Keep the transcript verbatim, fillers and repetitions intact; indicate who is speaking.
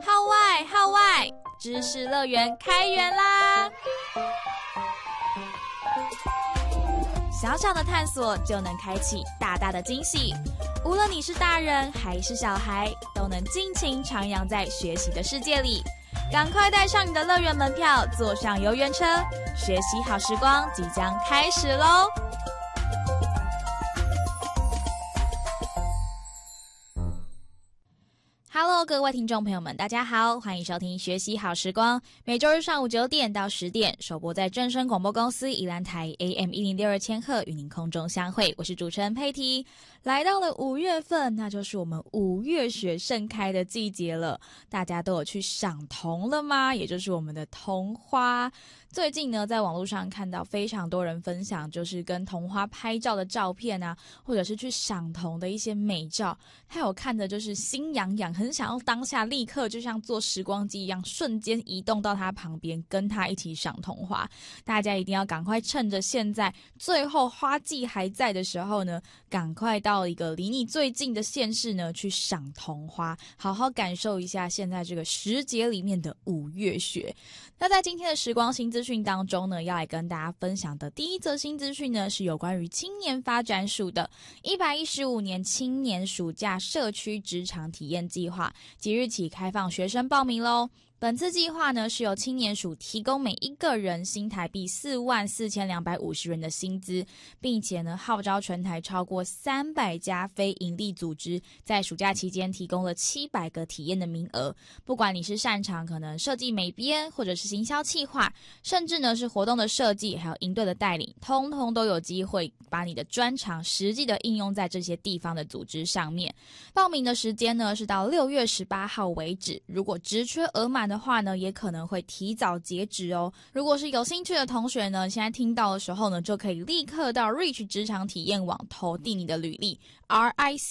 Speaker 1: 号外号外，知识乐园开园啦！小小的探索就能开启大大的惊喜，无论你是大人还是小孩，都能尽情徜徉在学习的世界里。赶快带上你的乐园门票，坐上游园车，学习好时光即将开始咯！Hello， 各位听众朋友们，大家好，欢迎收听学习好时光，每周日上午九点到十点，首播在正声广播公司宜兰台 A M 一零六二千赫，与您空中相会。我是主持人佩蒂。来到了五月份，那就是我们五月雪盛开的季节了。大家都有去赏桐了吗？也就是我们的桐花。最近呢，在网络上看到非常多人分享，就是跟桐花拍照的照片啊，或者是去赏桐的一些美照，还有看的就是心痒痒，很想要当下立刻就像坐时光机一样，瞬间移动到他旁边，跟他一起赏桐花。大家一定要赶快趁着现在最后花季还在的时候呢，赶快到一个离你最近的县市呢去赏桐花，好好感受一下现在这个时节里面的五月雪。那在今天的时光新资讯当中呢，要来跟大家分享的第一则新资讯呢，是有关于青年发展署的一百一十五年青年暑假社区职场体验计划，即日起开放学生报名咯。本次计划呢，是由青年署提供每一个人新台币四万四千两百五十元的薪资，并且呢，号召全台超过三百家非营利组织，在暑假期间提供了七百个体验的名额。不管你是擅长可能设计美编，或者是行销企划，甚至呢是活动的设计，还有营队的带领，通通都有机会把你的专长实际的应用在这些地方的组织上面。报名的时间呢是到六月十八号为止，如果职缺额满的话呢，也可能会提早截止哦。如果是有兴趣的同学呢，现在听到的时候呢，就可以立刻到 Reach 职场体验网投递你的履历 R I C